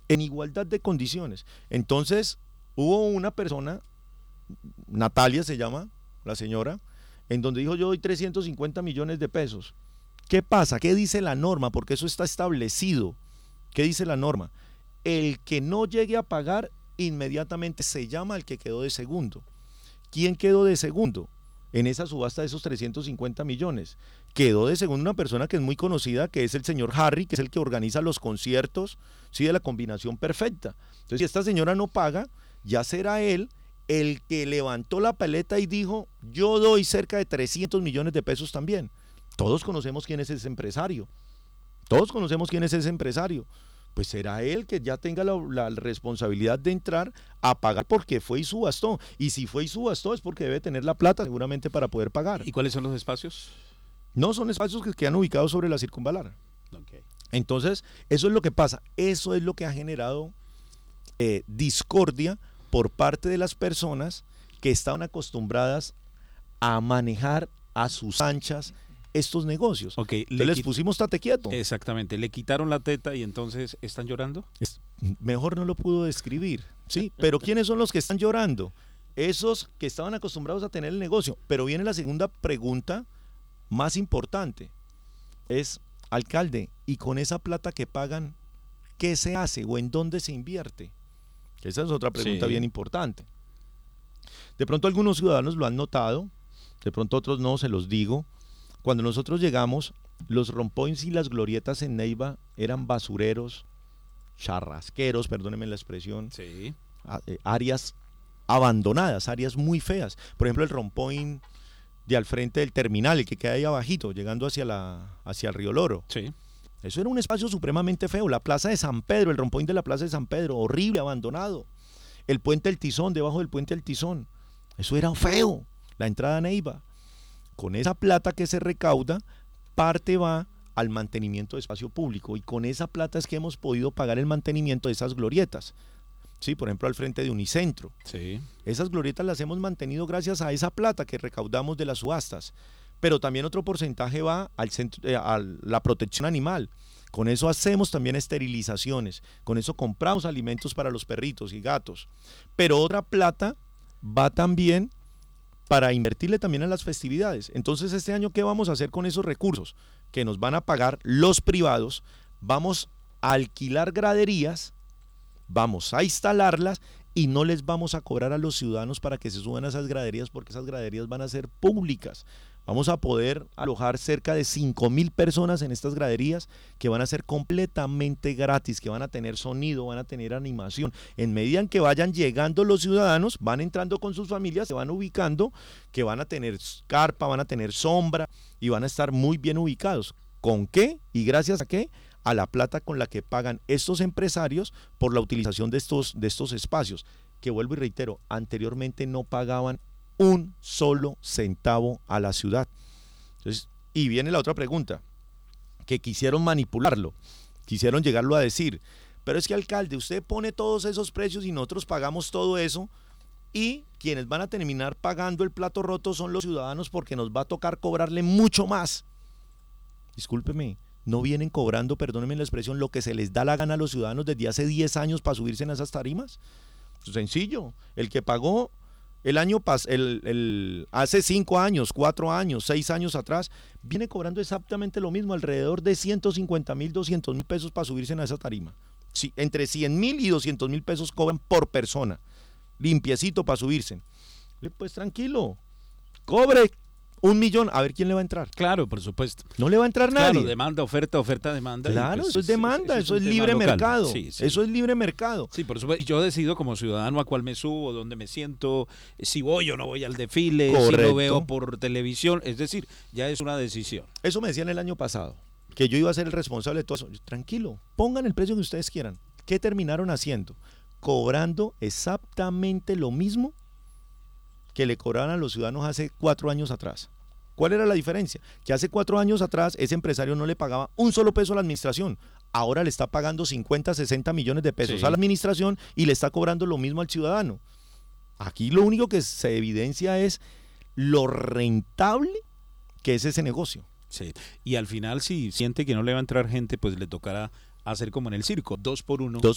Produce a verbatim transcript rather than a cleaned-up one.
en igualdad de condiciones. Entonces, hubo una persona, Natalia se llama, la señora, en donde dijo: yo doy trescientos cincuenta millones de pesos. ¿Qué pasa? ¿Qué dice la norma? Porque eso está establecido. ¿Qué dice la norma? El que no llegue a pagar, inmediatamente se llama al que quedó de segundo. ¿Quién quedó de segundo en esa subasta de esos trescientos cincuenta millones? Quedó de segundo una persona que es muy conocida, que es el señor Harry, que es el que organiza los conciertos, sí, de la combinación perfecta. Entonces, si esta señora no paga, ya será él el que levantó la paleta y dijo: yo doy cerca de trescientos millones de pesos también. Todos conocemos quién es ese empresario. Todos conocemos quién es ese empresario. Pues será él que ya tenga la, la responsabilidad de entrar a pagar, porque fue y subastó. Y si fue y subastó es porque debe tener la plata seguramente para poder pagar. ¿Y cuáles son los espacios? No, son espacios que quedan ubicados sobre la circunvalar. Okay. Entonces, eso es lo que pasa. Eso es lo que ha generado eh, discordia por parte de las personas que estaban acostumbradas a manejar a sus anchas estos negocios. Okay, entonces les pusimos tate quieto. Exactamente, le quitaron la teta y entonces ¿están llorando? Es, mejor no lo pudo describir, ¿sí? Pero ¿quiénes son los que están llorando? Esos que estaban acostumbrados a tener el negocio. Pero viene la segunda pregunta más importante. Es: alcalde, ¿y con esa plata que pagan, qué se hace o en dónde se invierte? Esa es otra pregunta sí. bien importante. De pronto algunos ciudadanos lo han notado, de pronto otros no, se los digo. Cuando nosotros llegamos, los rompoints y las glorietas en Neiva eran basureros, charrasqueros, perdónenme la expresión, sí. áreas abandonadas, áreas muy feas. Por ejemplo, el rompoint de al frente del terminal, el que queda ahí abajito, llegando hacia, la, hacia el Río Loro. Sí. Eso era un espacio supremamente feo. La plaza de San Pedro, el rompoint de la plaza de San Pedro, horrible, abandonado. El puente del Tizón, debajo del puente del Tizón. Eso era feo, la entrada a Neiva. Con esa plata que se recauda, parte va al mantenimiento de espacio público, y con esa plata es que hemos podido pagar el mantenimiento de esas glorietas. Sí, por ejemplo, al frente de Unicentro. Sí. Esas glorietas las hemos mantenido gracias a esa plata que recaudamos de las subastas. Pero también otro porcentaje va al centro, eh, a la protección animal. Con eso hacemos también esterilizaciones, con eso compramos alimentos para los perritos y gatos. Pero otra plata va también para invertirle también en las festividades. Entonces, este año, ¿qué vamos a hacer con esos recursos que nos van a pagar los privados? Vamos a alquilar graderías, vamos a instalarlas y no les vamos a cobrar a los ciudadanos para que se suban a esas graderías, porque esas graderías van a ser públicas. Vamos a poder alojar cerca de cinco mil personas en estas graderías, que van a ser completamente gratis, que van a tener sonido, van a tener animación. En medida en que vayan llegando los ciudadanos, van entrando con sus familias, se van ubicando, que van a tener carpa, van a tener sombra y van a estar muy bien ubicados. ¿Con qué? ¿Y gracias a qué? A la plata con la que pagan estos empresarios por la utilización de estos, de estos espacios, que vuelvo y reitero, anteriormente no pagaban un solo centavo a la ciudad. Entonces, y viene la otra pregunta, que quisieron manipularlo, quisieron llegarlo a decir: pero es que, alcalde, usted pone todos esos precios y nosotros pagamos todo eso, y quienes van a terminar pagando el plato roto son los ciudadanos, porque nos va a tocar cobrarle mucho más. Discúlpeme, no vienen cobrando, perdónenme la expresión, lo que se les da la gana a los ciudadanos desde hace diez años para subirse en esas tarimas. Sencillo, el que pagó el año pas el, el hace cinco años, cuatro años, seis años atrás, viene cobrando exactamente lo mismo, alrededor de ciento cincuenta mil, doscientos mil pesos para subirse en esa tarima. Sí, entre cien mil y doscientos mil pesos cobran por persona, limpiecito para subirse. Pues tranquilo, cobre un millón, a ver quién le va a entrar. Claro, por supuesto. No le va a entrar nadie. Claro, demanda, oferta, oferta, demanda. Claro, pues, eso es demanda, es, es eso es libre local. mercado. Sí, sí. Eso es libre mercado. Sí, por supuesto. Yo decido como ciudadano a cuál me subo, dónde me siento, si voy o no voy al desfile, Correcto. Si lo veo por televisión. Es decir, ya es una decisión. Eso me decían el año pasado, que yo iba a ser el responsable de todo eso. Yo, tranquilo, pongan el precio que ustedes quieran. ¿Qué terminaron haciendo? Cobrando exactamente lo mismo que le cobraban a los ciudadanos hace cuatro años atrás. ¿Cuál era la diferencia? Que hace cuatro años atrás ese empresario no le pagaba un solo peso a la administración. Ahora le está pagando cincuenta, sesenta millones de pesos sí. a la administración y le está cobrando lo mismo al ciudadano. Aquí lo único que se evidencia es lo rentable que es ese negocio. Sí. Y al final, si siente que no le va a entrar gente, pues le tocará hacer como en el circo, dos por uno, dos